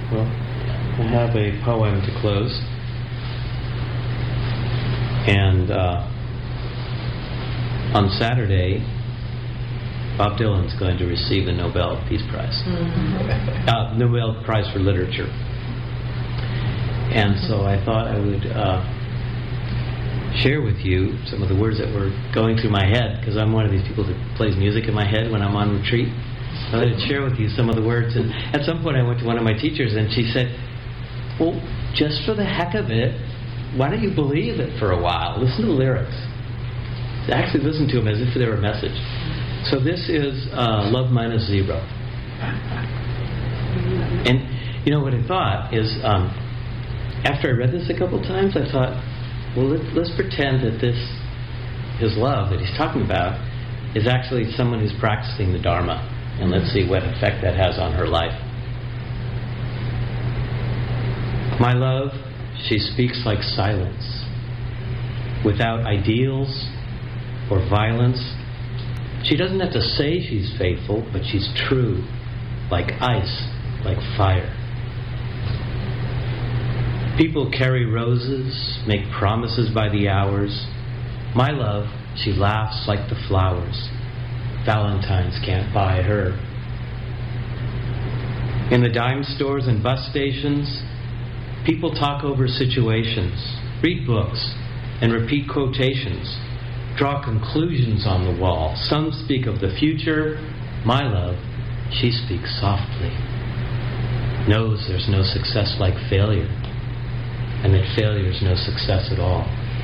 Well, I have a poem to close. And on Saturday, Bob Dylan's going to receive the Nobel Peace Prize. Nobel Prize for Literature. And so I thought I would share with you some of the words that were going through my head, because I'm one of these people that plays music in my head when I'm on retreat. I thought I'd share with you some of the words. And at some point I went to one of my teachers and she said, well, just for the heck of it, why don't you believe it for a while? Listen to the lyrics. Actually listen to them as if they were a message. So this is Love Minus Zero. And you know what I thought is, after I read this a couple times, I thought, well, let's pretend that his love that he's talking about is actually someone who's practicing the Dharma, and let's see what effect that has on her life. My love, she speaks like silence, without ideals or violence. She doesn't have to say she's faithful, but she's true, like ice, like fire. People carry roses, make promises by the hours. My love, she laughs like the flowers. Valentines can't buy her. In the dime stores and bus stations, people talk over situations, read books, and repeat quotations, draw conclusions on the wall. Some speak of the future. My love, she speaks softly. Knows there's no success like failure, and that failure is no success at all.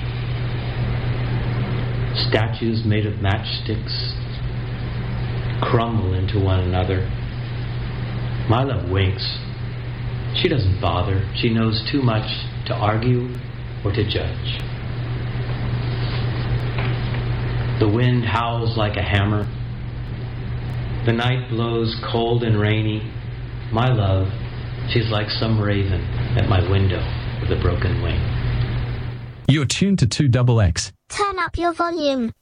Statues made of matchsticks crumble into one another. My love winks. She doesn't bother. She knows too much to argue or to judge. The wind howls like a hammer. The night blows cold and rainy. My love, she's like some raven at my window with a broken wing. You're tuned to 2XX. Turn up your volume.